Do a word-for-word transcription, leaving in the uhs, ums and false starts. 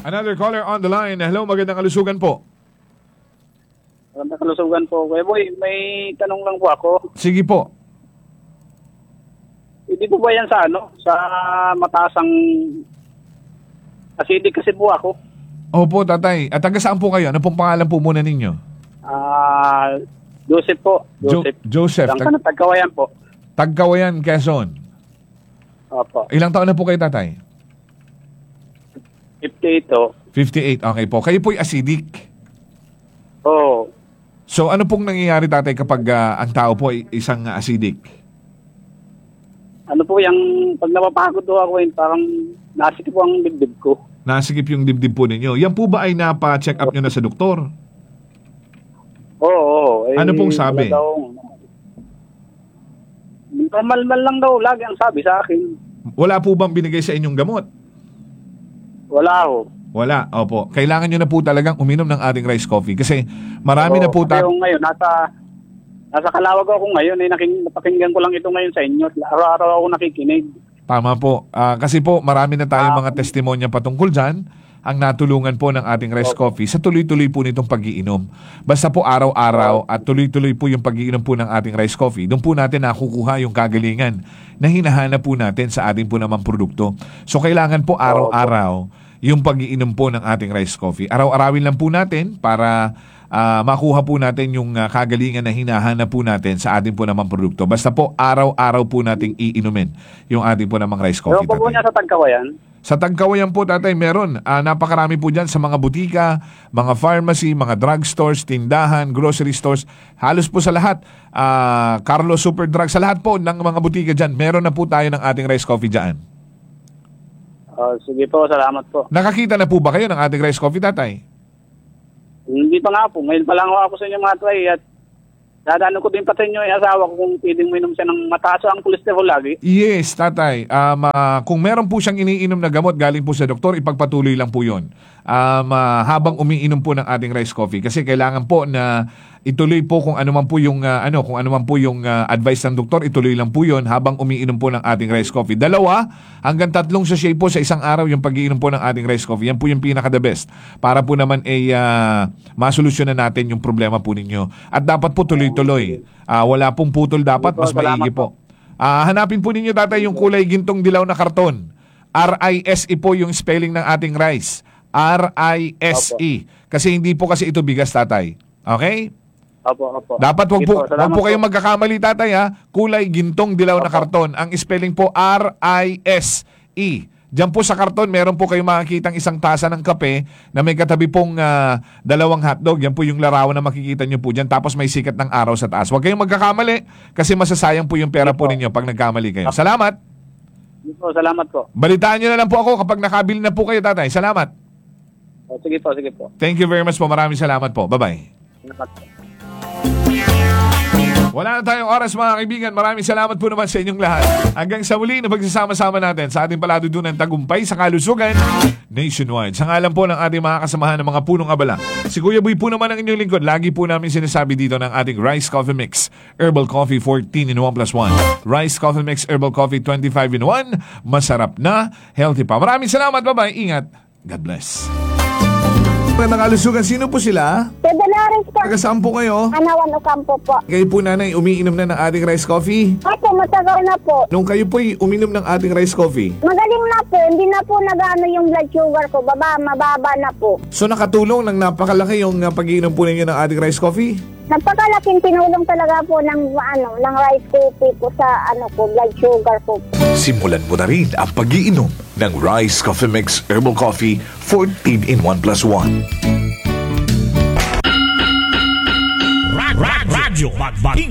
Another caller on the line. Hello, magandang kalusugan po. Magandang kalusugan po. Kuya Boy, may tanong lang po ako. Sige po. Hindi po ba yan sa ano? Sa matasang acidic kasi po ako. Opo, tatay. At taga saan po kayo? Ano pong pangalan po muna ninyo? Ah, Joseph po. Jo- Joseph. Joseph. Lang ka na Tagkawayan po. Tagkawayan, Quezon. Opo. Ilang taon na po kayo, tatay? fifty-eight to. fifty-eight. Okay po. Kayo po'y acidic. Oo. So, ano pong nangyayari, tatay, kapag ah, ang tao po ay isang ah, acidic? Ano po yung pag napapagod po ako yun, parang nasikip po ang dibdib ko. Nasikip yung dibdib po ninyo. Yan po ba ay napa-check up nyo na sa doktor? Oo, oo. Eh, Ano pong sabi? wala daw- Normal-mal lang daw, lagi ang sabi sa akin. Wala po bang binigay sa inyong gamot? Wala ho. Wala. Opo. Kailangan nyo na po talagang uminom ng ating rice coffee kasi marami Oo, na po kasi ta- yung ngayon, nasa, nasa Calawag ako ngayon, eh, naking, napakinggan ko lang ito ngayon sa inyo. Araw-araw ako nakikinig. Tama po. Ah, kasi po marami na tayong mga testimonya patungkol dyan ang natulungan po ng ating rice coffee sa tuloy-tuloy po nitong pag-iinom. Basta po araw-araw at tuloy-tuloy po yung pag-iinom po ng ating rice coffee, doon po natin nakukuha yung kagalingan na hinahanap po natin sa ating po namang produkto. So kailangan po araw-araw yung pag-iinom po ng ating rice coffee. Araw-arawin lang po natin para uh, makuha po natin yung uh, kagalingan na hinahanap po natin sa ating po namang produkto. Basta po araw-araw po nating iinumin yung ating po namang rice coffee. Pero po po tatay. niya sa Tagkawayan. Sa Tagkawayan po, tatay, meron. Ah, napakarami po dyan sa mga butika, mga pharmacy, mga drugstores, tindahan, grocery stores. Halos po sa lahat. Ah, Carlos Super Drug, sa lahat po ng mga butika dyan, meron na po tayo ng ating rice coffee dyan. Uh, sige po, salamat po. Nakakita na po ba kayo ng ating rice coffee, tatay? Hindi pa nga po. Ngayon pa lang ako sa inyo mga try at dadano ko din pa sa inyo yung asawa ko kung pwedeng minom siya ng mataas ang cholesterol lagi. Yes, tatay. Um, ah, kung meron po siyang iniinom na gamot galing po sa doktor, ipagpatuloy lang po yun. Um, ah, habang umiinom po ng ating rice coffee. Kasi kailangan po na ituloy po kung ano man po yung uh, ano kung ano man po yung uh, advice ng doktor, ituloy lang po 'yon habang umiinom po ng ating rice coffee. Dalawa hanggang tatlong sachet po sa isang araw yung pag-iinom po ng ating rice coffee. Yan po yung pinaka the best para po naman ay uh, masolusyonan natin yung problema po ninyo. At dapat po tuloy-tuloy. Uh, wala pong putol dapat, mas maigi po. Uh, hanapin po ninyo, tatay, yung kulay gintong dilaw na karton. R I S E po yung spelling ng ating rice. R I S E. Kasi hindi po kasi ito bigas, tatay. Okay? Opo, opo. Dapat wag po, Sige wag po salamat kayong magkakamali, tatay, ha. Kulay gintong dilaw na karton. Ang spelling po R I S E. Diyan po sa karton, meron po kayong makikitang isang tasa ng kape na may katabi pong uh, dalawang hotdog. Yan po yung larawan na makikita nyo po dyan. Tapos may sikat ng araw sa taas. Huwag kayong magkakamali kasi masasayang po yung pera po ninyo pag nagkamali kayo. Salamat. Sige po, salamat po. Balitaan nyo na lang po ako kapag nakabili na po kayo, tatay. Salamat. O, sige po, sige po. Thank you very much po. Maraming salamat po. Bye-bye. Salamat po. Wala na tayong oras, mga kaibigan. Maraming salamat po naman sa inyong lahat. Hanggang sa muli na pagsasama-sama natin sa ating paladudunan tagumpay sa kalusugan nationwide. Sa ngalan po ng ating mga kasamahan ng mga punong abala. Si Kuya Boy po naman ang inyong lingkod. Lagi po namin sinasabi dito ng ating Rice Coffee Mix Herbal Coffee fourteen in one plus one. Rice Coffee Mix Herbal Coffee twenty-five in one. Masarap na, healthy pa. Maraming salamat. Bye-bye. Ingat. God bless. Magandang kalusugan. Sino po sila? Sa Dolores po. Taga saan po kayo? Anawan Ocampo po. Kayo po, nanay, umiinom na ng ating rice coffee? Opo, matagal na po. Nung kayo po'y uminom ng ating rice coffee, Magaling na po. Hindi na po nagano yung blood sugar ko. Baba, mababa na po. so nakatulong ng napakalaki yung uh, pag-iinom po ninyo ng ating rice coffee? Napakalaking tinulong talaga po ng ano, ng rice coffee po sa ano ko, blood sugar ko. Simulan mo na rin ang pag-iinom ng Rice Coffee Mix Herbal Coffee fourteen in one plus one. Radyo Magbating